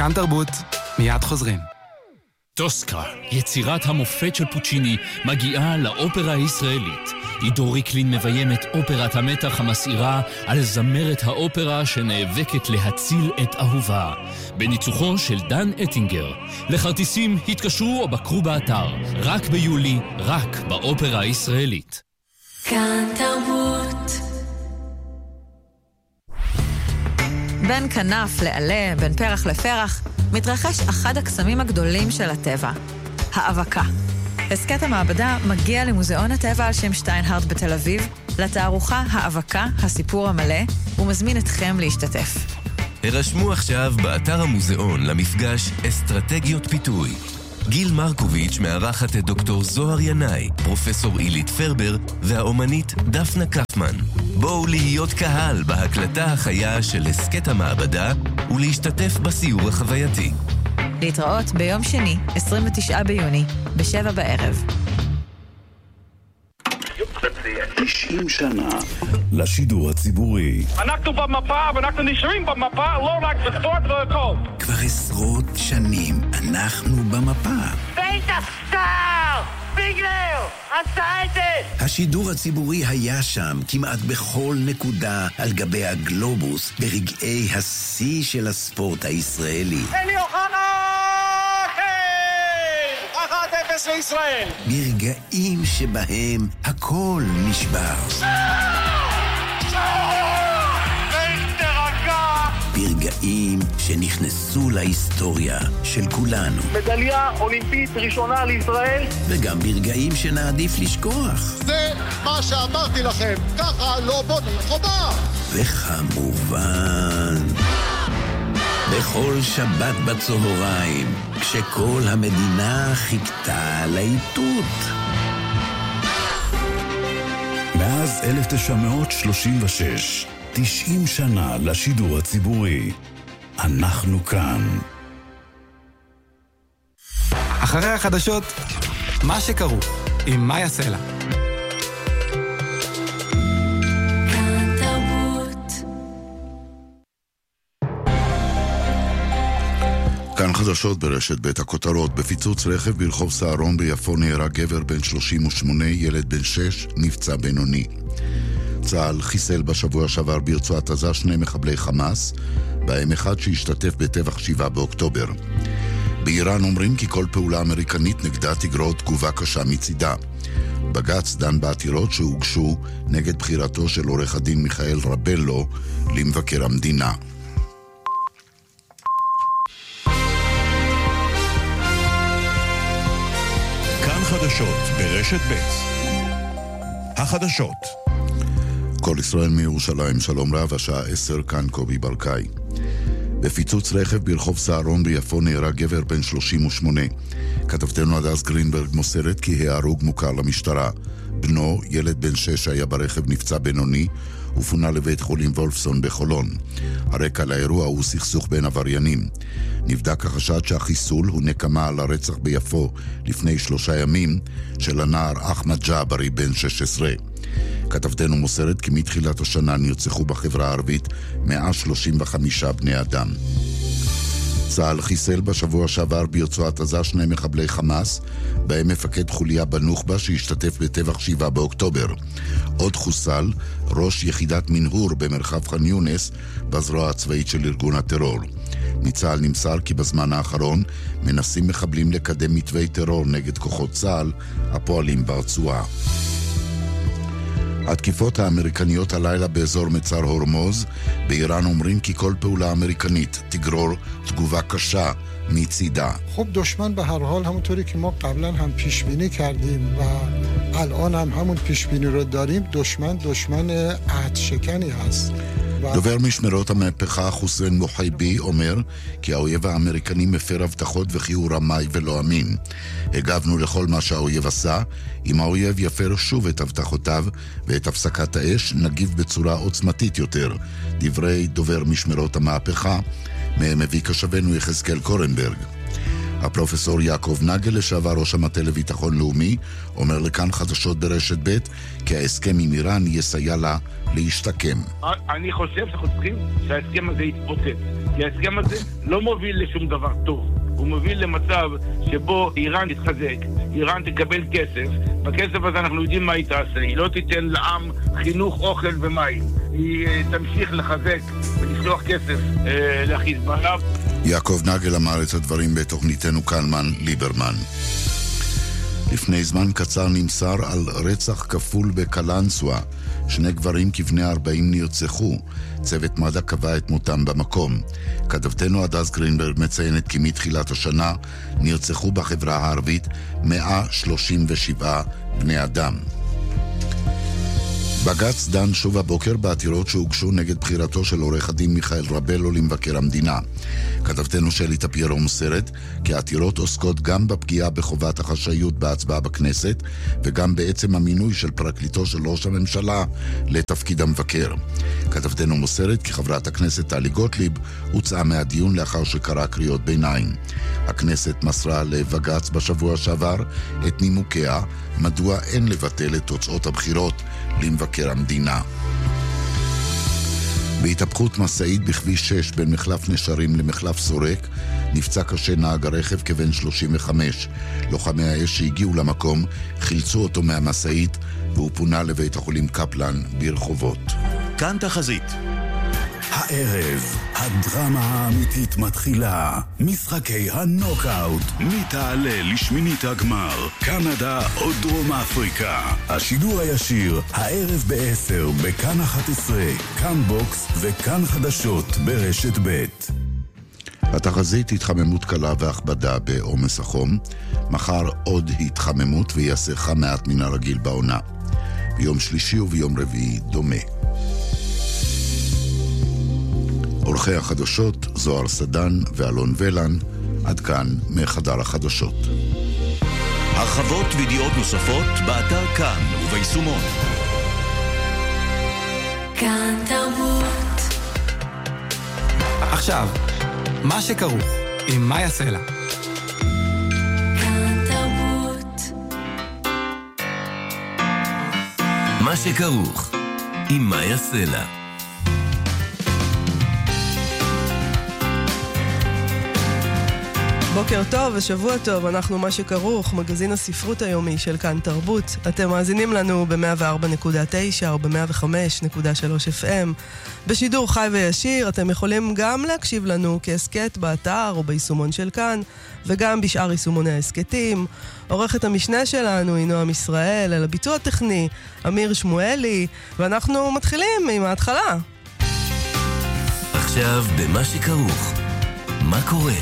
כאן תרבות, מיד חוזרים. טוסקה, יצירת המופת של פוצ'יני, מגיעה לאופרה הישראלית. עידו ריקלין מביים את אופרת המתח המסעירה על זמרת האופרה שנאבקת להציל את אהובה. בניצוחו של דן אטינגר. לכרטיסים התקשרו או בקרו באתר. רק ביולי, רק באופרה הישראלית. כאן תרבות. בין כנף לעלה, בין פרח לפרח, מתרחש אחד הקסמים הגדולים של הטבע, האבקה. הסקט המעבדה מגיע למוזיאון הטבע על שם שטיינהרט בתל אביב, לתערוכה האבקה, הסיפור המלא, ומזמין אתכם להשתתף. הרשמו עכשיו באתר המוזיאון למפגש אסטרטגיות פיתוי. גיל מרקוביץ' מארחת את דוקטור זוהר ינאי, פרופסור אילית פרבר והאומנית דפנה קפמן. בואו להיות קהל בהקלטה החיה של הסקט המעבדה ולהשתתף בסיור החווייתי. להתראות ביום שני, 29 ביוני, ב-7 בערב. 90 שנה לשידור הציבורי. אנחנו במפה ואנחנו נשארים במפה, לא רק בספורט והכל. כבר עשרות שנים אנחנו במפה. בית הסטאר! ביגלר! עשה את זה! השידור הציבורי היה שם כמעט בכל נקודה על גבי הגלובוס ברגעי השיא של הספורט הישראלי. אלי אוחנה! כן! 1-0 לישראל! ברגעים שבהם הכל נשבר. ברגעים שנכנסו להיסטוריה של כולנו. מדליה אולימפית ראשונה לישראל. וגם ברגעים שנעדיף לשכוח. זה מה שאמרתי לכם, ככה לא בונים חומה. וכמובן, בכל שבת בצהריים, כשכל המדינה חיכתה לאיתות. מאז 1936, 90 שנה לשידור הציבורי. אנחנו כאן. אחרי החדשות, מה שקרו עם מאיה סלע. כאן תרבות. כאן חדשות ברשת בית הכותרות. בפיצוץ רכב ברחוב סהרון ביפו נהרג גבר בן 38, ילד בן 6 נפצע בינוני. צה"ל חיסל בשבוע שעבר ברצועת עזה 2 מחבלי חמאס, בהם אחד שהשתתף בטבח 7 באוקטובר. באיראן אומרים כי כל פעולה אמריקנית נגדה תגרור תגובה קשה מצידה. בג"ץ דן בעתירות שהוגשו נגד בחירתו של עורך הדין מיכאל רבלו למבקר המדינה. כאן חדשות ברשת ב'. החדשות. כל ישראל מירושלים, שלום רב, השעה 10, כאן קובי ברקאי. בפיצוץ רכב ברחוב סהרון ביפו נהרג גבר בן 38. כתבתנו הדס גרינברג מוסרת כי ההרוג מוכר למשטרה. בנו, ילד בן 6, היה ברכב, נפצע בינוני ופונה לבית חולים וולפסון בחולון. הרקע לאירוע הוא סכסוך בין עבריינים. נבדק החשד שהחיסול הוא נקמה על הרצח ביפו לפני 3 ימים של הנער אחמד ג'אברי בן 16. כתבתנו מוסרת כי מתחילת השנה נרצחו בחברה הערבית 135 בני אדם. צה"ל חיסל בשבוע שעבר ברצועת עזה 2 מחבלי חמאס, בהם מפקד חוליה בנוח'בה שהשתתף בטבח 7 באוקטובר. עוד חוסל ראש יחידת מנהור במרחב ח'אן יונס בזרוע הצבאית של ארגון הטרור. מצה"ל נמסר כי בזמן האחרון מנסים מחבלים לקדם מתווי טרור נגד כוחות צה"ל הפועלים ברצועה. התקיפות האמריקניות הלילה באזור מצר הורמוז, באיראן אומרים כי כל פעולה אמריקנית תגרור תגובה קשה מצידה. خب دشمن به هر حال همونطوری که ما قبلا هم پیش بینی کردیم و الان هم همون پیش بینی رو داریم، دشمن عهدشکنی هست. דובר משמרות המהפכה חוסיין מוחייבי אומר כי האויב האמריקני מפר הבטחות וכי הוא רמאי ולא אמין. הגבנו לכל מה שהאויב עשה. אם האויב יפר שוב את הבטחותיו ואת הפסקת האש, נגיב בצורה עוצמתית יותר. דברי דובר משמרות המהפכה מביא קשבנו יחזקאל קורנברג. הפרופסור יעקב נגל, לשעבר ראש המטה לביטחון לאומי, אומר לכאן חדשות ברשת ב' כי ההסכם עם איראן יסייע לה להשתקם. אני חושב שאנחנו צריכים שההסכם הזה יתפוצץ. כי ההסכם הזה לא מוביל לשום דבר טוב. הוא מוביל למצב שבו איראן תתחזק, איראן תקבל כסף, בכסף הזה אנחנו יודעים מה היא תעשה, היא לא תיתן לעם חינוך, אוכל ומים, היא תמשיך לחזק ולשלוח כסף לחיזבאללה. יעקב נגל אמר את הדברים בתוכניתנו קלמן ליברמן. לפני זמן קצר נמסר על רצח כפול בקלנסווה. 2 גברים כבני 40 נרצחו. צוות מד"א קבע את מותם במקום. כתבתנו הדס גרינברג מציינת כי מתחילת השנה נרצחו בחברה הערבית 137 בני אדם. בג"ץ דן שוב הבוקר בעתירות שהוגשו נגד בחירתו של עורך הדין מיכאל רבלו למבקר המדינה. כתבתנו שלי טפיירו מוסרת כי העתירות עוסקות גם בפגיעה בחובת החשאיות בהצבעה בכנסת וגם בעצם המינוי של פרקליטו של ראש הממשלה לתפקיד המבקר. כתבתנו מוסרת כי חברת הכנסת טלי גוטליב הוצאה מהדיון לאחר שקרא קריאות ביניים. הכנסת מסרה לבג"ץ בשבוע שעבר את נימוקיה מדוע אין לבטל את תוצאות הבחירות למבקר המדינה. בהתהפכות משאית בכביש 6 בין מחלף נשרים למחלף סורק נפצע קשה נהג הרכב כבן 35. לוחמי האש שהגיעו למקום חילצו אותו מהמשאית והוא פונה לבית החולים קפלן ברחובות. כאן תחזית. הערב, הדרמה האמיתית מתחילה. משחקי הנוקאוט. מי תעלה לשמינית הגמר? קנדה או דרום אפריקה? השידור הישיר, הערב ב-10 בכאן 11, כאן בוקס וכאן חדשות ברשת ב'. התחזית התחממות קלה והכבדה בעומס החום. מחר עוד התחממות ויעשה חם מעט מן הרגיל בעונה. ביום שלישי וביום רביעי דומה. עורכי החדשות זוהר סדן ואלון ולן. עד כאן מחדר החדשות. הרחבות וידיעות נוספות באתר כאן וביישומון. כאן תרבות. עכשיו, מה שכרוך עם מאיה סלע. כאן תרבות. מה שכרוך עם מאיה סלע. בוקר טוב ושבוע טוב, אנחנו מה שכרוך, מגזין הספרות היומי של כאן תרבות. אתם מאזינים לנו ב-104.9 או ב-105.3 FM. בשידור חי וישיר אתם יכולים גם להקשיב לנו כעסקט באתר או ביישומון של כאן, וגם בשאר יישומוני העסקטים. עורכת המשנה שלנו היא נועם ישראל, על הביצוע הטכני אמיר שמואלי, ואנחנו מתחילים עם ההתחלה. עכשיו במה שכרוך, מה קורה?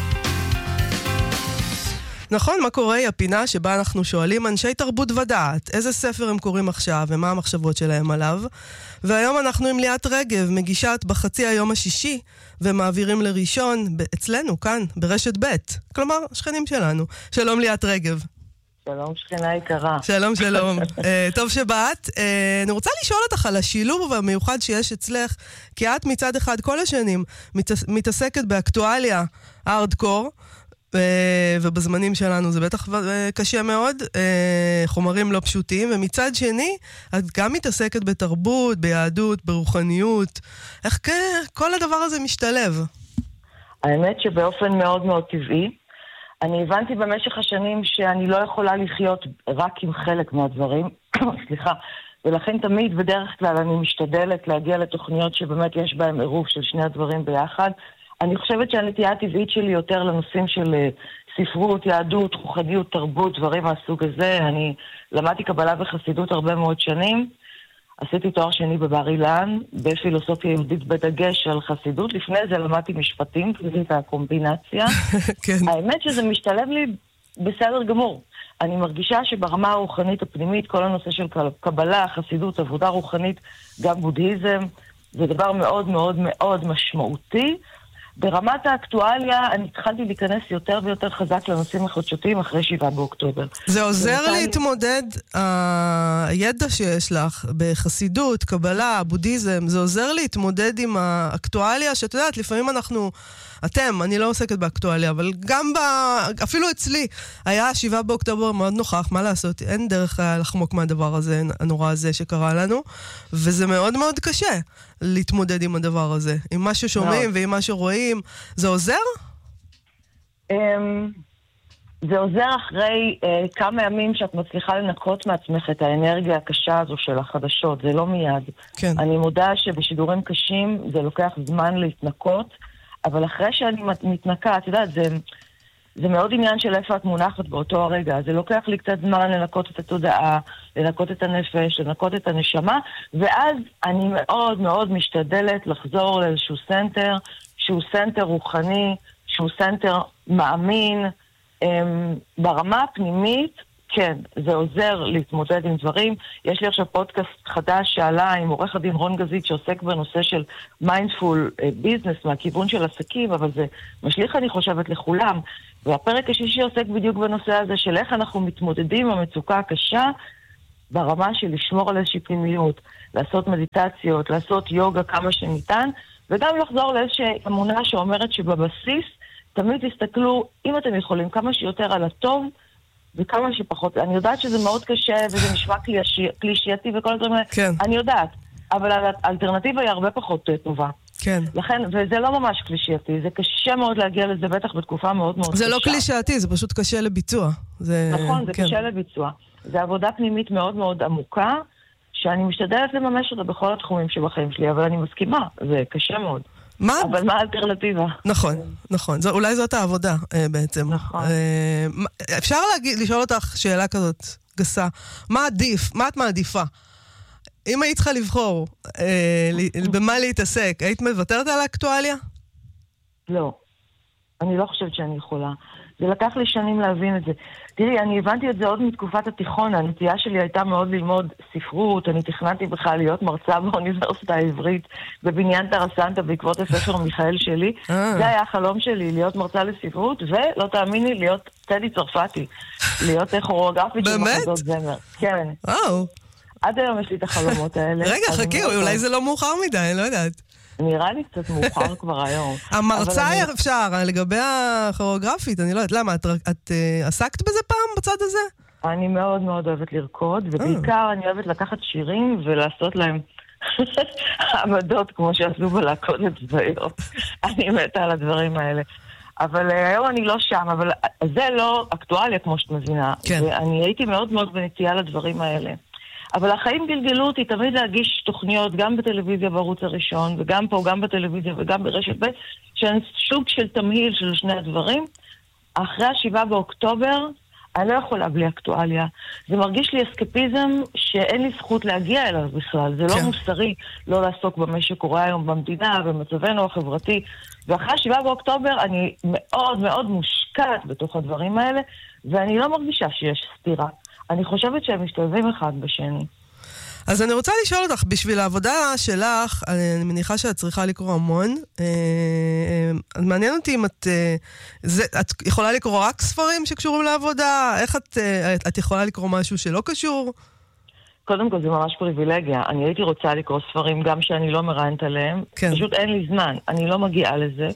נכון, מה קורה? היא הפינה שבה אנחנו שואלים אנשי תרבות ודעת איזה ספר הם קוראים עכשיו ומה המחשבות שלהם עליו. והיום אנחנו עם ליאת רגב, מגישת בחצי היום השישי, ומעבירים לראשון אצלנו, כאן, ברשת ב', כלומר, שכנים שלנו. שלום ליאת רגב. שלום שכנה יקרה. שלום, שלום. טוב שבאת. אני רוצה לשאול אותך על השילוב המיוחד שיש אצלך, כי את מצד אחד כל השנים מתעסקת באקטואליה הארדקור, ובזמנים שלנו זה בטח קשה מאוד, חומרים לא פשוטים, ומצד שני את גם מתעסקת בתרבות, ביהדות, ברוחניות. איך כל הדבר הזה משתלב? האמת שבאופן מאוד מאוד טבעי. אני הבנתי במשך השנים שאני לא יכולה לחיות רק עם חלק מהדברים, סליחה, ולכן תמיד בדרך כלל אני משתדלת להגיע לתוכניות שבאמת יש בהם עירוב של שני הדברים ביחד. אני חושבת שהנטייה הטבעית שלי יותר לנושאים של ספרות, יהדות, רוחניות, תרבות, דברים מהסוג הזה. אני למדתי קבלה וחסידות הרבה מאוד שנים. עשיתי תואר שני בבר אילן, בפילוסופיה יהודית בדגש על חסידות. לפני זה למדתי משפטים, את הקומבינציה. כן. האמת שזה משתלב לי בסדר גמור. אני מרגישה שברמה הרוחנית הפנימית, כל הנושא של קבלה, חסידות, עבודה רוחנית, גם בודהיזם, זה דבר מאוד מאוד מאוד משמעותי. ברמת האקטואליה, אני התחלתי להיכנס יותר ויותר חזק לנושאים החדשותיים אחרי 7 באוקטובר. זה עוזר להתמודד, הידע שיש לך בחסידות, קבלה, בודהיזם, זה עוזר להתמודד עם האקטואליה, שאת יודעת, לפעמים אני לא עוסקת באקטואליה, אבל גם אפילו אצלי, היה 7 באוקטובר מאוד נוכח, מה לעשות? אין דרך לחמוק מהדבר הזה, הנורא הזה שקרה לנו, וזה מאוד מאוד קשה להתמודד עם הדבר הזה, עם מה ששומעים ועם מה שרואים, חיים. זה עוזר? זה עוזר אחרי כמה ימים שאת מצליחה לנקות מעצמך את האנרגיה הקשה הזו של החדשות, זה לא מיד. כן. אני מודה שבשידורים קשים זה לוקח זמן להתנקות, אבל אחרי שאני מתנקה, את יודעת, זה מאוד עניין של איפה את מונחת באותו הרגע. זה לוקח לי קצת זמן לנקות את התודעה, לנקות את הנפש, לנקות את הנשמה, ואז אני מאוד מאוד משתדלת לחזור לאיזשהו סנטר, שהוא סנטר רוחני, שהוא סנטר מאמין. ברמה הפנימית, כן, זה עוזר להתמודד עם דברים. יש לי עכשיו פודקאסט חדש שעלה עם עורך הדין רון גזית שעוסק בנושא של מיינדפול ביזנס מהכיוון של עסקים, אבל זה משליך אני חושבת לכולם. והפרק השישי עוסק בדיוק בנושא הזה של איך אנחנו מתמודדים עם המצוקה הקשה ברמה של לשמור על איזושהי פנימיות, לעשות מדיטציות, לעשות יוגה כמה שניתן, וגם לחזור לאיזושהי אמונה שאומרת שבבסיס תמיד תסתכלו, אם אתם יכולים, כמה שיותר על הטוב וכמה שפחות. אני יודעת שזה מאוד קשה וזה נשמע קלישייתי וכל הדברים האלה. כן. אני יודעת, אבל האלטרנטיבה היא הרבה פחות טובה. כן. לכן, וזה לא ממש קלישייתי, זה קשה מאוד להגיע לזה בטח בתקופה מאוד מאוד קשה. זה לא קלישייתי, זה פשוט קשה לביצוע. נכון, זה קשה לביצוע. זה עבודה פנימית מאוד מאוד עמוקה, שאני משתדלת לממש אותה בכל התחומים שבחיים שלי, אבל אני מסכימה, זה קשה מאוד. אבל מה האלטרנטיבה? נכון, נכון. אולי זאת העבודה בעצם. נכון. אפשר לשאול אותך שאלה כזאת גסה. מה עדיף? מה את מעדיפה? אם היית צריכה לבחור במה להתעסק, היית מוותרת על האקטואליה? לא. אני לא חושבת שאני יכולה. זה לקח לי שנים להבין את זה. תראי, אני הבנתי את זה עוד מתקופת התיכון. הנטייה שלי הייתה מאוד ללמוד ספרות. אני תכננתי בכלל להיות מרצה באוניברסיטה העברית בבניין טרסנטה בעקבות הספר מיכאל שלי. זה היה החלום שלי, להיות מרצה לספרות, ולא תאמיני, להיות טדי צרפתי. להיות כוריאוגרפית של מחזות זמר. כן. עד היום יש לי את החלומות האלה. רגע, חכי, אולי זה לא מאוחר מדי, אני לא יודעת. נראה לי קצת מאוחר כבר היום. המרצה אפשר, לגבי הכוריאוגרפית, אני לא יודעת, למה? את עסקת בזה פעם בצד הזה? אני מאוד מאוד אוהבת לרקוד, ובעיקר אני אוהבת לקחת שירים ולעשות להם עמדות כמו שעשו בלהקות הצבאיות. אני מתה על הדברים האלה. אבל היום אני לא שם, אבל זה לא אקטואליה כמו שאת מבינה. ואני הייתי מאוד מאוד בנטייה לדברים האלה. אבל החיים גלגלו אותי תמיד להגיש תוכניות, גם בטלוויזיה בערוץ הראשון, וגם פה, גם בטלוויזיה וגם ברשת ב', שהן סוג של תמהיל של שני הדברים. אחרי 7 באוקטובר, אני לא יכולה בלי אקטואליה. זה מרגיש לי אסקפיזם שאין לי זכות להגיע אליו בכלל. זה לא מוסרי לא לעסוק במה שקורה היום במדינה, במצבנו החברתי. ואחרי 7 באוקטובר אני מאוד מאוד מושקעת בתוך הדברים האלה, ואני לא מרגישה שיש סתירה. אני חושבת שהם משתלבים אחד בשני. אז אני רוצה לשאול אותך, בשביל העבודה שלך, אני מניחה שאת צריכה לקרוא המון. מעניין אותי אם את יכולה לקרוא רק ספרים שקשורים לעבודה? איך את יכולה לקרוא משהו שלא קשור? קודם כל זה ממש פריבילגיה. אני הייתי רוצה לקרוא ספרים גם שאני לא מראיינת עליהם. פשוט אין לי זמן. אני לא מגיעה לזה.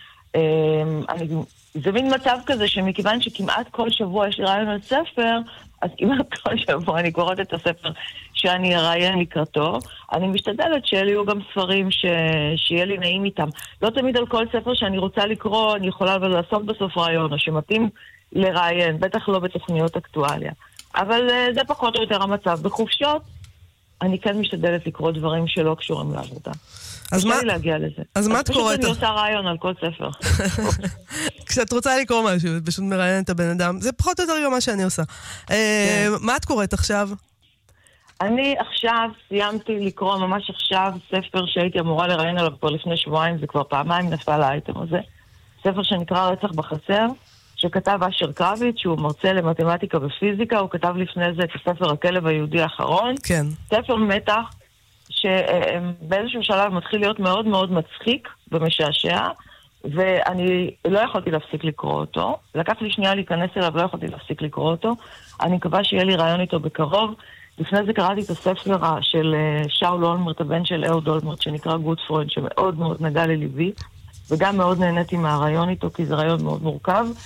זה מין מצב כזה שמכיוון שכמעט כל שבוע יש לי רעיון על ספר, אז כמעט כל שבוע אני קוראת את הספר שאני אראיין לקראתו. אני משתדלת שיהיו גם ספרים שיהיה לי נעים איתם. לא תמיד על כל ספר שאני רוצה לקרוא, אני יכולה לעשות בסוף רעיון, או שמתאים לראיין, בטח לא בתוכניות אקטואליה. אבל זה פחות או יותר המצב. בחופשות, אני כן משתדלת לקרוא דברים שלא קשורים לעבודה. אז מה? להגיע לזה. אז מה את קוראת? פשוט אני עושה רעיון על כל ספר. כשאת רוצה לקרוא משהו, את פשוט מראיינת את הבן אדם. זה פחות או יותר גם מה שאני עושה. מה את קוראת עכשיו? אני עכשיו סיימתי לקרוא ממש עכשיו ספר שהייתי אמורה לראיין עליו כבר לפני שבועיים, זה כבר פעמיים נפל האייטם הזה. ספר שנקרא רצח בחצר, שכתב אשר קרביץ, שהוא מרצה למתמטיקה ופיזיקה, הוא כתב לפני זה את הספר הכלב היהודי האחרון. כן. ספר מתח, שבאיזשהו שלב מתחיל להיות מאוד מאוד מצחיק ומשעשע, ואני לא יכולתי להפסיק לקרוא אותו. לקח לי שנייה להיכנס אליו, לא יכולתי להפסיק לקרוא אותו. אני מקווה שיהיה לי רעיון איתו בקרוב. לפני זה קראתי את הספר של שאול אולמרט, הבן של אהוד אולמרט, שנקרא גוד פרוינד, שמאוד מאוד נגע לליבי, וגם מאוד נהניתי מהרעיון איתו, כי זה רעיון מאוד מורכב.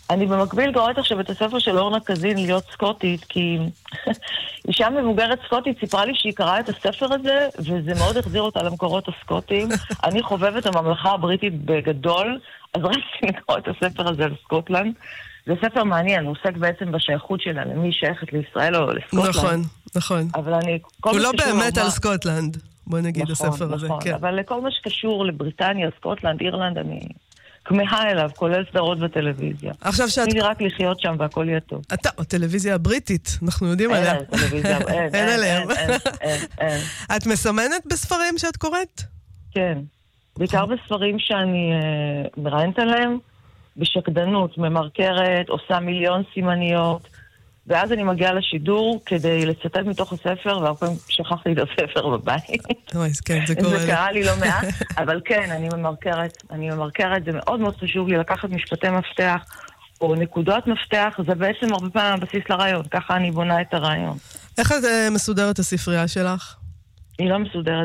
אני במקביל קוראת עכשיו את הספר של אורנה קזין, להיות סקוטית, כי אישה מבוגרת סקוטית סיפרה לי שהיא קראה את הספר הזה, וזה מאוד החזיר אותה למקורות הסקוטיים. אני חובבת הממלכה הבריטית בגדול, אז רציתי לקרוא את הספר הזה על סקוטלנד. זה ספר מעניין, הוא עוסק בעצם בשייכות שלה, למי שייכת לישראל או לסקוטלנד. נכון, נכון. אבל אני... הוא לא באמת על סקוטלנד, בוא נגיד הספר הזה. נכון, אבל לכל מה שקשור לבריטניה, סקוטלנד, אירלנד, אני... כמהה אליו, כולל סדרות בטלוויזיה. עכשיו שאת... אני רק לחיות שם והכל יהיה טוב. אתה, הטלוויזיה הבריטית, אנחנו יודעים עליה. אין עליהם. את מסמנת בספרים שאת קוראת? כן. בעיקר בספרים שאני מראיינת עליהם, בשקדנות, ממרקרת, עושה מיליון סימניות, ואז אני מגיעה לשידור כדי לצטט מתוך הספר, והרבה שכחתי את הספר בבית. כן, זה קורה. זה קרה לי לא מעט, אבל כן, אני ממרקרת, זה מאוד מאוד חשוב לי לקחת משפטי מפתח, או נקודות מפתח, זה בעצם הרבה פעמים הבסיס לרעיון, ככה אני בונה את הרעיון. איך את מסודרת הספרייה שלך? היא לא מסודרת